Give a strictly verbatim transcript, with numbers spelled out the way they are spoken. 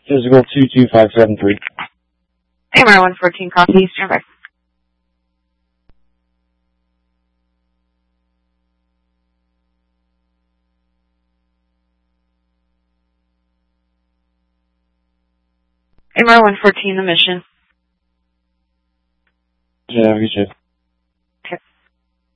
Physical two two five seven three. A M R one fourteen, copy, stand by. A M R one fourteen, the mission. Yeah, you should.